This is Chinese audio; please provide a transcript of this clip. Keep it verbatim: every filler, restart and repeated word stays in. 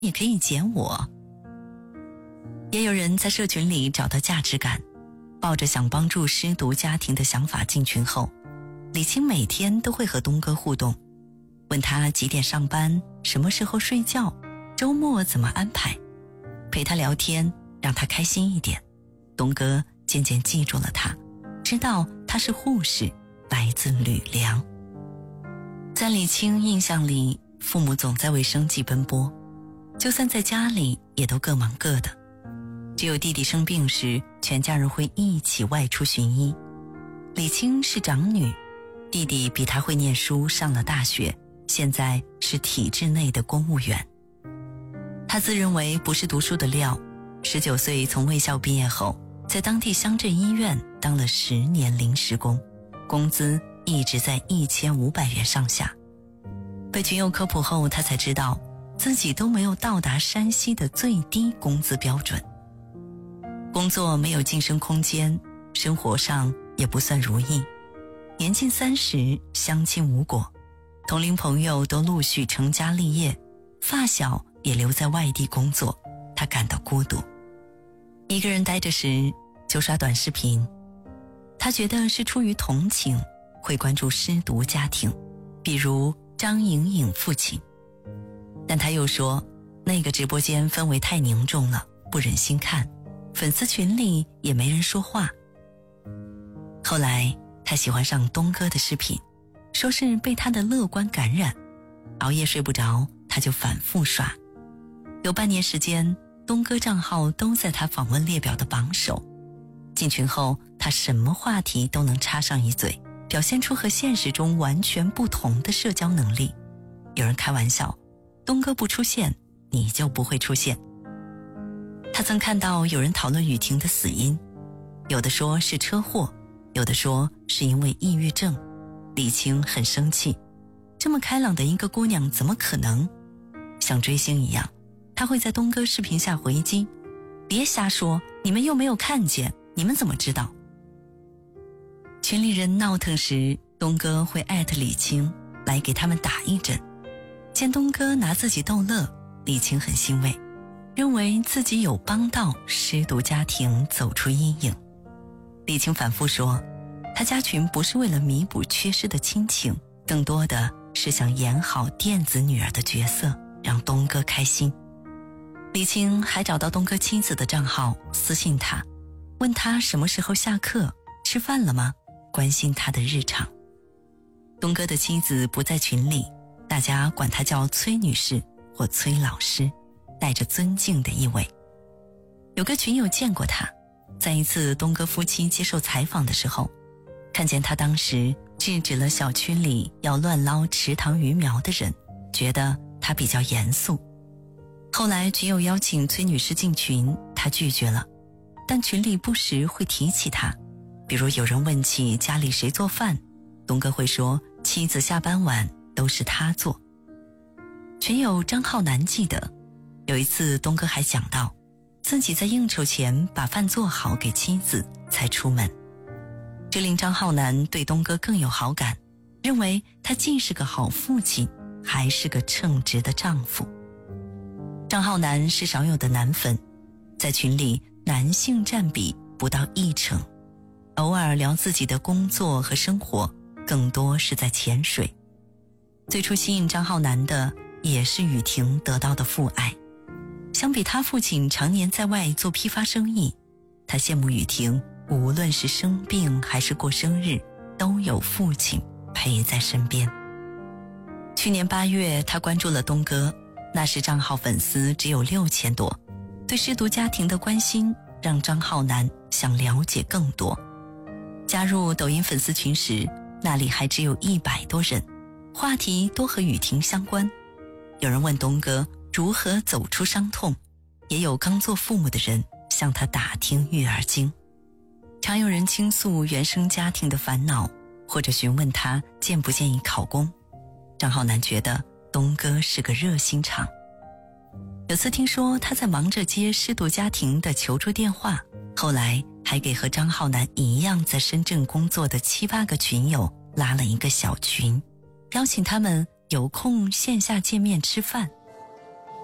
也可以捡我。也有人在社群里找到价值感，抱着想帮助失独家庭的想法进群后，李青每天都会和东哥互动，问他几点上班，什么时候睡觉，周末怎么安排，陪他聊天，让他开心一点。东哥渐渐记住了他，知道他是护士，来自吕梁。在李青印象里，父母总在为生计奔波，就算在家里也都各忙各的，只有弟弟生病时，全家人会一起外出巡医。李青是长女，弟弟比他会念书，上了大学，现在是体制内的公务员。他自认为不是读书的料，十九岁从卫校毕业后，在当地乡镇医院当了十年临时工，工资一直在一千五百元上下。被群友科普后，他才知道自己都没有到达山西的最低工资标准。工作没有晋升空间，生活上也不算如意。年近三十，相亲无果，同龄朋友都陆续成家立业，发小也留在外地工作，他感到孤独。一个人待着时就刷短视频，他觉得是出于同情，会关注失独家庭，比如张颖颖父亲。但他又说，那个直播间氛围太凝重了，不忍心看，粉丝群里也没人说话。后来他喜欢上东哥的视频，说是被他的乐观感染，熬夜睡不着，他就反复刷。有半年时间，东哥账号都在他访问列表的榜首。进群后，他什么话题都能插上一嘴，表现出和现实中完全不同的社交能力。有人开玩笑，东哥不出现，你就不会出现。他曾看到有人讨论雨婷的死因，有的说是车祸，有的说是因为抑郁症。李青很生气，这么开朗的一个姑娘怎么可能？像追星一样，他会在东哥视频下回击，别瞎说，你们又没有看见，你们怎么知道？群里人闹腾时，东哥会艾特李青来给他们打一针。见东哥拿自己逗乐，李青很欣慰，认为自己有帮到失独家庭走出阴影。李青反复说，他加群不是为了弥补缺失的亲情，更多的是想演好电子女儿的角色，让东哥开心。李青还找到东哥妻子的账号，私信他，问他什么时候下课，吃饭了吗，关心他的日常。东哥的妻子不在群里，大家管她叫崔女士或崔老师，带着尊敬的意味。有个群友见过她，在一次东哥夫妻接受采访的时候，看见他当时制止了小区里要乱捞池塘鱼苗的人，觉得他比较严肃。后来群友邀请崔女士进群，她拒绝了，但群里不时会提起她，比如有人问起家里谁做饭，东哥会说妻子下班晚都是他做。群友张浩南记得，有一次东哥还讲到，自己在应酬前把饭做好给妻子才出门，这令张浩南对东哥更有好感，认为他既是个好父亲，还是个称职的丈夫。张浩南是少有的男粉，在群里男性占比不到一成，偶尔聊自己的工作和生活，更多是在潜水。最初吸引张浩南的也是雨婷得到的父爱，相比他父亲常年在外做批发生意，他羡慕雨婷无论是生病还是过生日，都有父亲陪在身边。去年八月，他关注了东哥，那时账号粉丝只有六千多，对失独家庭的关心让张浩南想了解更多。加入抖音粉丝群时，那里还只有一百多人，话题多和雨婷相关。有人问东哥如何走出伤痛，也有刚做父母的人向他打听育儿经。常有人倾诉原生家庭的烦恼，或者询问他建不建议考公。张浩南觉得东哥是个热心肠。有次听说他在忙着接失独家庭的求助电话，后来还给和张浩南一样在深圳工作的七八个群友拉了一个小群，邀请他们有空线下见面吃饭。